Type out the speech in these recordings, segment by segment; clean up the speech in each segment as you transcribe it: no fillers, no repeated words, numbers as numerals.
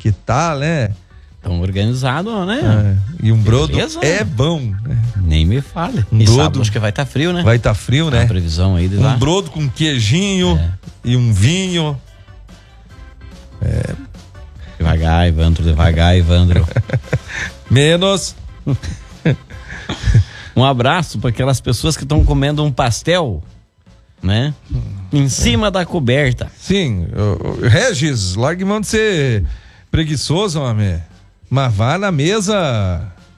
Que tal, né? Tão organizado, né? E um brodo Beleza, é bom, né? Nem me fale. Um E brodo, sábado acho que vai estar frio, né? Vai estar frio, né? A previsão aí de lá. Um brodo com queijinho e um vinho. Devagar, Evandro, devagar, Evandro. Menos. Um abraço para aquelas pessoas que estão comendo um pastel, né? Em cima da coberta. Sim, Regis, largue mão de ser preguiçoso, homem. Mas vá na mesa.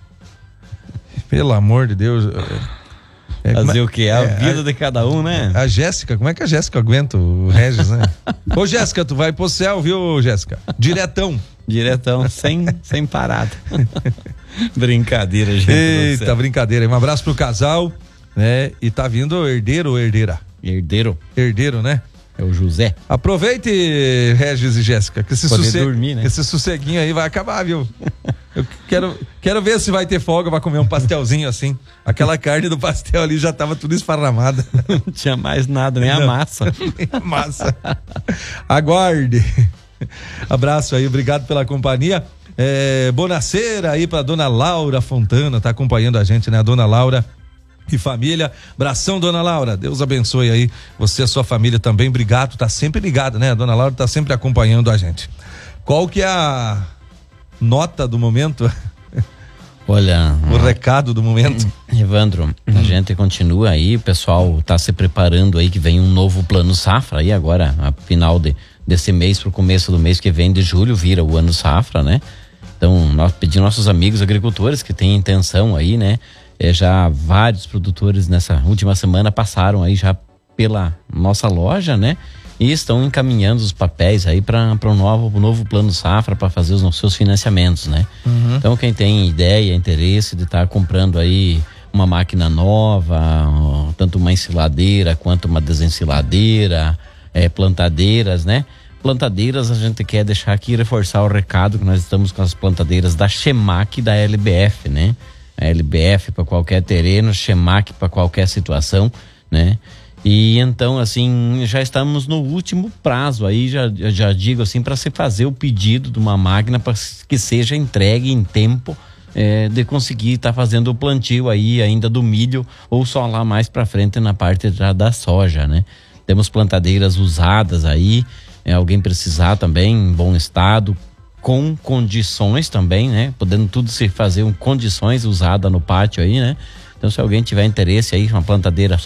Pelo amor de Deus. Fazer o que? A vida de cada um, né? A Jéssica, como é que a Jéssica aguenta o Regis, né? Ô, Jéssica, tu vai pro céu, viu, Jéssica? Diretão, sem parada. Brincadeira, gente. Eita, brincadeira. Um abraço pro casal, né? E tá vindo herdeiro ou herdeira? Herdeiro, né? É o José. Aproveite, Regis e Jéssica, que esse dormir, né? Esse sosseguinho aí vai acabar, viu? Eu quero ver se vai ter folga pra comer um pastelzinho assim. Aquela carne do pastel ali já tava tudo esparramada. Não tinha mais nada, nem a massa. Nem a massa. Aguarde. Abraço aí, obrigado pela companhia. Bonaceira aí pra dona Laura Fontana, tá acompanhando a gente, né? A dona Laura e família. Abração, dona Laura. Deus abençoe aí você e a sua família também. Obrigado, tá sempre ligado, né? A dona Laura tá sempre acompanhando a gente. Qual que é a nota do momento? Olha, o recado do momento. Evandro, a gente continua aí, o pessoal tá se preparando aí que vem um novo plano safra aí agora, a final desse mês pro começo do mês que vem de julho vira o ano safra, né? Então, nós pedimos nossos amigos agricultores que têm intenção aí, né? Já vários produtores nessa última semana passaram aí já pela nossa loja, né? E estão encaminhando os papéis aí para o novo plano safra para fazer os seus financiamentos, né? Então quem tem ideia, interesse de estar comprando aí uma máquina nova, tanto uma ensiladeira quanto uma desensiladeira, plantadeiras, né? Plantadeiras, a gente quer deixar aqui reforçar o recado que nós estamos com as plantadeiras da Chemac e da LBF, né? A LBF para qualquer terreno, Chemac para qualquer situação, né? E então, assim, já estamos no último prazo aí, já digo assim, para se fazer o pedido de uma máquina para que seja entregue em tempo de conseguir estar fazendo o plantio aí ainda do milho ou só lá mais para frente na parte já da soja, né? Temos plantadeiras usadas aí, alguém precisar também em bom estado, com condições também, né? Podendo tudo se fazer com condições usada no pátio aí, né? Então, se alguém tiver interesse aí, uma plantadeira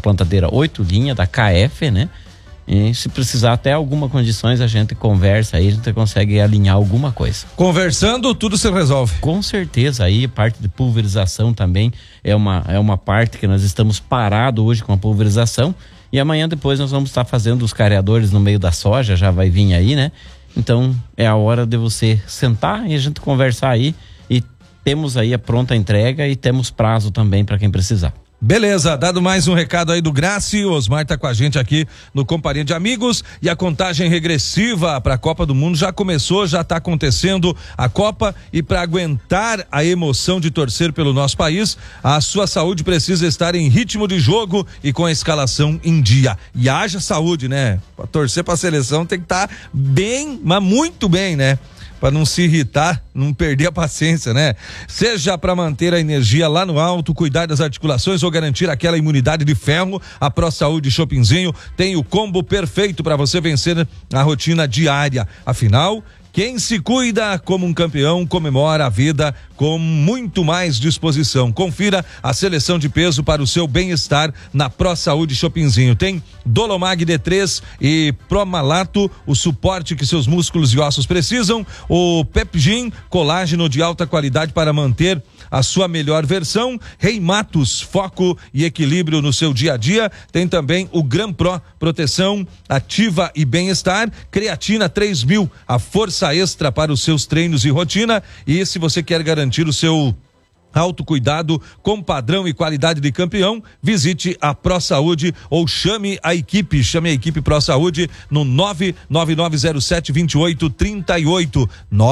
8 linha da KF, né? E se precisar até alguma condições, a gente conversa aí, a gente consegue alinhar alguma coisa. Conversando, tudo se resolve. Com certeza, aí parte de pulverização também é uma parte que nós estamos parados hoje com a pulverização e amanhã depois nós vamos estar fazendo os careadores no meio da soja, já vai vir aí, né? Então, é a hora de você sentar e a gente conversar aí e temos aí a pronta entrega e temos prazo também para quem precisar. Beleza, dado mais um recado aí do Graci, o Osmar tá com a gente aqui no Companhia de Amigos e a contagem regressiva para a Copa do Mundo já começou, já tá acontecendo a Copa e para aguentar a emoção de torcer pelo nosso país, a sua saúde precisa estar em ritmo de jogo e com a escalação em dia. E haja saúde, né? Para torcer para a seleção tem que estar bem, mas muito bem, né? Para não se irritar, não perder a paciência, né? Seja para manter a energia lá no alto, cuidar das articulações ou garantir aquela imunidade de ferro, a Pro Saúde Shoppingzinho tem o combo perfeito para você vencer a rotina diária. Afinal, quem se cuida como um campeão comemora a vida com muito mais disposição. Confira a seleção de peso para o seu bem-estar na Pro Saúde Shoppingzinho. Tem Dolomag D3 e Promalato, o suporte que seus músculos e ossos precisam. O Pepgin, colágeno de alta qualidade para manter a sua melhor versão. Reimatos, foco e equilíbrio no seu dia a dia. Tem também o Gran Pro, proteção ativa e bem-estar. Creatina 3000, a força extra para os seus treinos e rotina. E se você quer garantir o seu autocuidado com padrão e qualidade de campeão, visite a Pro Saúde ou chame a equipe Pro Saúde no 99907-2838,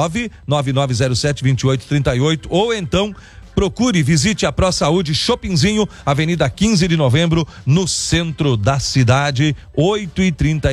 99907-2838, ou então procure, visite a Pro Saúde Shoppingzinho, Avenida 15 de Novembro, no centro da cidade, 8h30.